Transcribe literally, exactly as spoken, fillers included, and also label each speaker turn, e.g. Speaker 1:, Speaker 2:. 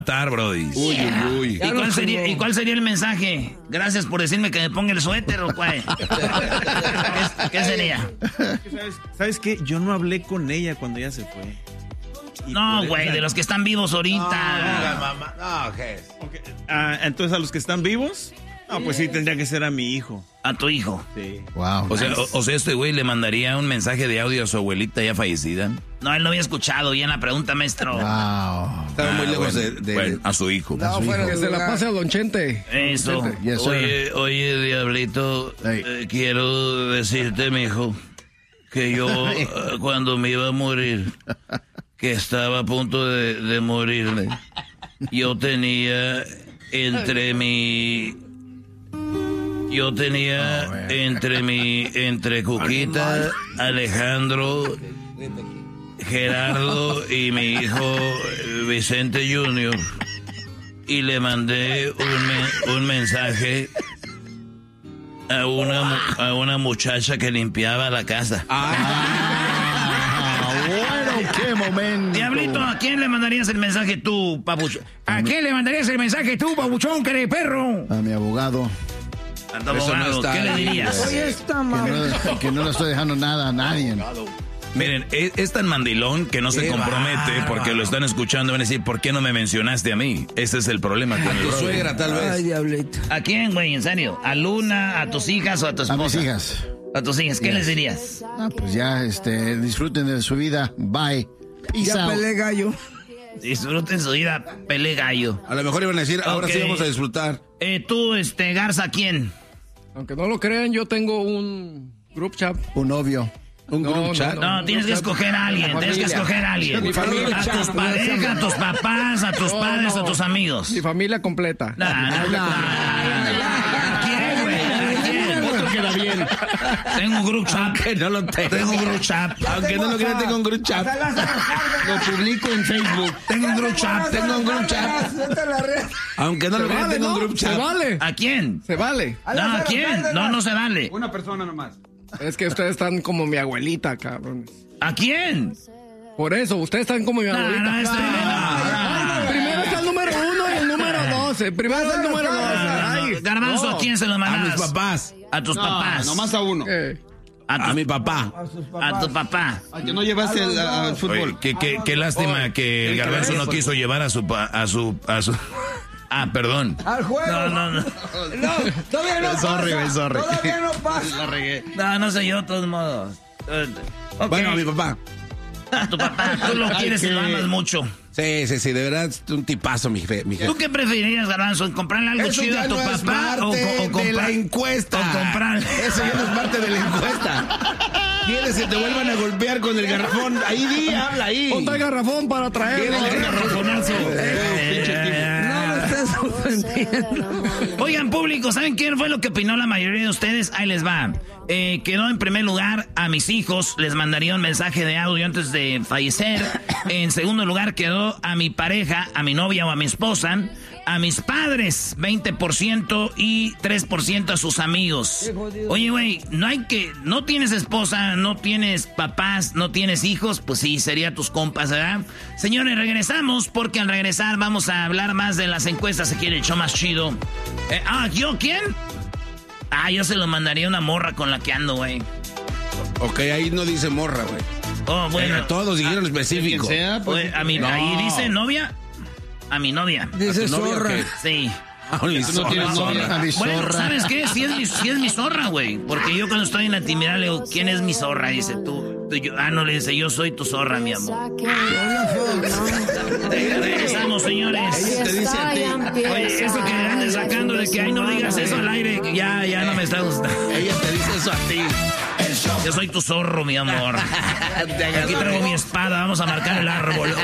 Speaker 1: Brody.
Speaker 2: Uy, uy, uy.
Speaker 3: ¿Y cuál, sería, ¿Y cuál sería el mensaje? Gracias por decirme que me ponga el suéter o cuál. ¿Qué, ¿Qué sería?
Speaker 4: ¿Sabes, ¿Sabes qué? Yo no hablé con ella cuando ella se fue. Y
Speaker 3: no, güey, de los que están vivos ahorita.
Speaker 2: No, no, mamá. No, ¿qué es?
Speaker 4: Okay. Ah, entonces, ¿a los que están vivos? No, pues sí, tendría que ser a mi hijo.
Speaker 3: ¿A tu hijo?
Speaker 4: Sí.
Speaker 1: Wow. O sea, o, o sea, este güey le mandaría un mensaje de audio a su abuelita ya fallecida.
Speaker 3: No, él no había escuchado bien la pregunta, maestro.
Speaker 1: Wow.
Speaker 2: Estaba muy lejos de, de,
Speaker 1: bueno, a su hijo.
Speaker 5: No,
Speaker 1: a su
Speaker 5: fuera
Speaker 1: hijo.
Speaker 5: que se la pase a Don Chente.
Speaker 3: Eso.
Speaker 1: Yes, oye, oye, Diablito, hey. eh, quiero decirte, mijo, que yo uh, cuando me iba a morir, que estaba a punto de, de morirme, yo tenía entre mi... Yo tenía oh, entre mi, entre Cuquita, Alejandro, Gerardo y mi hijo Vicente junior Y le mandé un, me, un mensaje a una, a una muchacha que limpiaba la casa.
Speaker 5: Ah, bueno, qué momento.
Speaker 3: Diablito, ¿a quién le mandarías el mensaje tú, papuchón? ¿A quién le mandarías el mensaje tú, papuchón, que eres perro?
Speaker 6: A mi abogado.
Speaker 3: Abogado, no está, ¿qué le dirías?
Speaker 5: Oye, está
Speaker 6: que, no, que no le estoy dejando nada a nadie.
Speaker 1: Miren, es, es tan mandilón que no se compromete bárbaro. Porque lo están escuchando y van a decir, ¿por qué no me mencionaste a mí? Ese es el problema. Con
Speaker 2: a tu suegra, tal vez.
Speaker 5: Ay, diablito.
Speaker 3: ¿A quién, güey? ¿En serio? ¿A Luna, a tus hijas o a tu esposa?
Speaker 6: A mis hijas.
Speaker 3: ¿A tus hijas? ¿Qué
Speaker 6: yes.
Speaker 3: les dirías?
Speaker 6: Ah, pues ya, este, disfruten de su vida. Bye. Peace
Speaker 5: ya
Speaker 6: out.
Speaker 5: pelé gallo.
Speaker 3: Disfruten su vida, pelé gallo.
Speaker 2: A lo mejor iban a decir, ahora okay. sí vamos a disfrutar.
Speaker 3: Eh, tú, este, Garza, ¿quién?
Speaker 5: Aunque no lo crean, yo tengo un group chat.
Speaker 6: Un novio.
Speaker 2: Un
Speaker 5: no,
Speaker 2: group chat.
Speaker 3: No, no, no tienes que escoger a alguien. Tienes que escoger a alguien.
Speaker 5: Mi familia.
Speaker 3: A tus parejas, a tus papás, a tus no, padres, no. a tus amigos.
Speaker 5: Mi familia completa.
Speaker 3: No, no, no. ¿A quién, güey? ¿A quién?
Speaker 5: Otro queda bien.
Speaker 3: Tengo un group chat.
Speaker 2: Aunque no lo tengo.
Speaker 3: Tengo un group chat.
Speaker 2: Aunque no lo crean, tengo un group chat.
Speaker 3: Lo publico en Facebook. Tengo un group chat. Tengo un group chat.
Speaker 2: Aunque no lo crean, tengo un group chat.
Speaker 5: Se vale.
Speaker 3: ¿A quién?
Speaker 5: Se vale.
Speaker 3: No, ¿a quién? No, no se vale.
Speaker 4: Una persona nomás.
Speaker 5: Es que ustedes están como mi abuelita, cabrones.
Speaker 3: ¿A quién?
Speaker 5: Por eso, ustedes están como mi abuelita.
Speaker 3: No, no, este,
Speaker 5: no, no. Primero está el número uno y el número doce. Primero está el número doce.
Speaker 3: Garbanzo, ¿a quién se lo mandas?
Speaker 2: A mis papás.
Speaker 3: A tus
Speaker 4: no,
Speaker 3: papás.
Speaker 4: Nomás a uno.
Speaker 5: Eh.
Speaker 2: A, tu, a mi papá.
Speaker 3: A, a tu papá.
Speaker 4: A que no llevaste el, al fútbol.
Speaker 1: Oye, qué, qué, qué lástima Oye, que el Garbanzo no quiso llevar a su a su a su Ah, perdón.
Speaker 5: Al juego.
Speaker 3: No, no, no.
Speaker 5: No, todavía no
Speaker 1: sorry,
Speaker 5: pasa.
Speaker 1: Sorry,
Speaker 5: Todavía no pasa.
Speaker 3: La regué. No, no sé yo, de todos modos. Okay.
Speaker 2: Bueno, a mi papá.
Speaker 3: A tu papá, tú lo quieres y lo amas mucho.
Speaker 2: Sí, sí, sí, de verdad es un tipazo, mi jefe. Mi jefe.
Speaker 3: ¿Tú qué preferirías, Garbanzo? ¿Comprarle algo
Speaker 2: Eso
Speaker 3: chido
Speaker 2: ya
Speaker 3: a tu
Speaker 2: no
Speaker 3: papá?
Speaker 2: Es parte
Speaker 3: o, o, o comprar,
Speaker 2: de la encuesta.
Speaker 3: O comprar.
Speaker 2: Eso ya no es parte de la encuesta. ¿Quieres que te vuelvan a golpear con el garrafón? Ahí di, habla ahí.
Speaker 5: Ponte el garrafón para traer.
Speaker 2: ¿Quieres el garrafonazo?
Speaker 5: No me estés ofendiendo.
Speaker 3: Oigan, público, ¿saben quién fue lo que opinó la mayoría de ustedes? Ahí les va. Eh, quedó en primer lugar a mis hijos, les mandaría un mensaje de audio antes de fallecer. En segundo lugar quedó a mi pareja, a mi novia o a mi esposa. A mis padres, veinte por ciento y tres por ciento a sus amigos. Oye, güey, no hay que... No tienes esposa, no tienes papás, no tienes hijos, pues sí, sería tus compas, ¿verdad? Señores, regresamos porque al regresar vamos a hablar más de las encuestas. Se quiere el show más chido. Eh, ah, ¿yo quién? Ah, yo se lo mandaría a una morra con la que ando, güey.
Speaker 2: Ok, ahí no dice morra, güey.
Speaker 3: Oh, bueno.
Speaker 2: Eh, todos dijeron específico.
Speaker 3: Sea, pues, a mi, no. Ahí dice novia. A mi novia.
Speaker 5: Dice
Speaker 2: zorra.
Speaker 3: Sí.
Speaker 2: Ah, mi
Speaker 4: Tú no tienes
Speaker 2: zorra.
Speaker 4: novia.
Speaker 3: Bueno, ¿sabes qué? Si es mi, si es mi zorra, güey. Porque yo cuando estoy en la intimidad le digo, ¿quién es mi zorra? Dice tú. tú yo, ah, no, le dice, yo soy tu zorra, mi amor. Regresamos, señores.
Speaker 2: Ella te dice a ti.
Speaker 3: Oye, eso que andes sacando de que, ay, no digas eso al aire, ya, ya no me está gustando.
Speaker 2: Ella te dice eso a ti.
Speaker 3: Yo soy tu zorro, mi amor. Aquí traigo mi espada, vamos a marcar el árbol.